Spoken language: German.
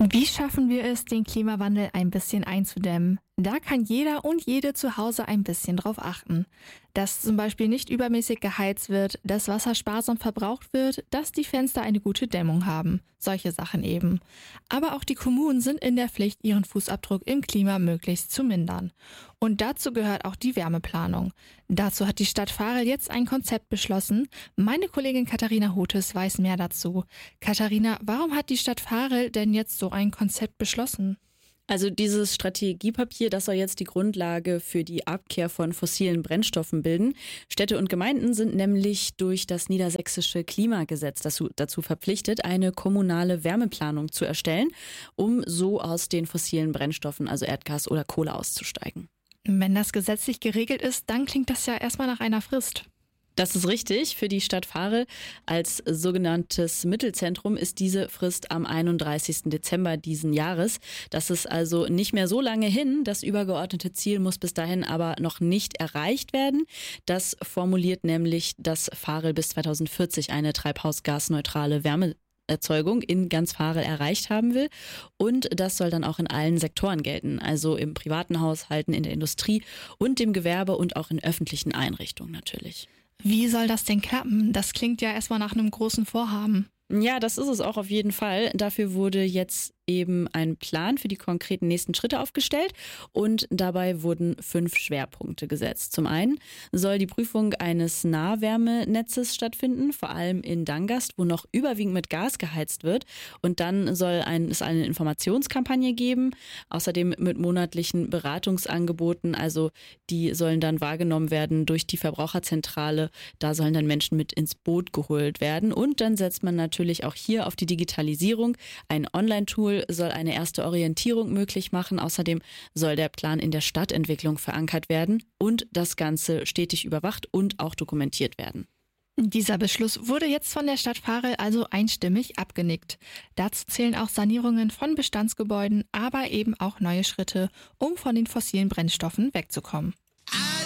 Wie schaffen wir es, den Klimawandel ein bisschen einzudämmen? Da kann jeder und jede zu Hause ein bisschen drauf achten. Dass zum Beispiel nicht übermäßig geheizt wird, dass Wasser sparsam verbraucht wird, dass die Fenster eine gute Dämmung haben. Solche Sachen eben. Aber auch die Kommunen sind in der Pflicht, ihren Fußabdruck im Klima möglichst zu mindern. Und dazu gehört auch die Wärmeplanung. Dazu hat die Stadt Varel jetzt ein Konzept beschlossen. Meine Kollegin Katharina Hotes weiß mehr dazu. Katharina, warum hat die Stadt Varel denn jetzt so ein Konzept beschlossen? Also dieses Strategiepapier, das soll jetzt die Grundlage für die Abkehr von fossilen Brennstoffen bilden. Städte und Gemeinden sind nämlich durch das niedersächsische Klimagesetz dazu verpflichtet, eine kommunale Wärmeplanung zu erstellen, um so aus den fossilen Brennstoffen, also Erdgas oder Kohle, auszusteigen. Wenn das gesetzlich geregelt ist, dann klingt das ja erstmal nach einer Frist. Das ist richtig. Für die Stadt Varel als sogenanntes Mittelzentrum ist diese Frist am 31. Dezember diesen Jahres. Das ist also nicht mehr so lange hin. Das übergeordnete Ziel muss bis dahin aber noch nicht erreicht werden. Das formuliert nämlich, dass Varel bis 2040 eine treibhausgasneutrale Wärmeerzeugung in ganz Varel erreicht haben will. Und das soll dann auch in allen Sektoren gelten, also im privaten Haushalten, in der Industrie und dem Gewerbe und auch in öffentlichen Einrichtungen natürlich. Wie soll das denn klappen? Das klingt ja erstmal nach einem großen Vorhaben. Ja, das ist es auch auf jeden Fall. Dafür wurde jetzt eben ein Plan für die konkreten nächsten Schritte aufgestellt und dabei wurden 5 Schwerpunkte gesetzt. Zum einen soll die Prüfung eines Nahwärmenetzes stattfinden, vor allem in Dangast, wo noch überwiegend mit Gas geheizt wird. Und dann soll es eine Informationskampagne geben, außerdem mit monatlichen Beratungsangeboten. Also die sollen dann wahrgenommen werden durch die Verbraucherzentrale. Da sollen dann Menschen mit ins Boot geholt werden. Und dann setzt man natürlich auch hier auf die Digitalisierung. Ein Online-Tool soll eine erste Orientierung möglich machen. Außerdem soll der Plan in der Stadtentwicklung verankert werden und das Ganze stetig überwacht und auch dokumentiert werden. Dieser Beschluss wurde jetzt von der Stadt Varel also einstimmig abgenickt. Dazu zählen auch Sanierungen von Bestandsgebäuden, aber eben auch neue Schritte, um von den fossilen Brennstoffen wegzukommen.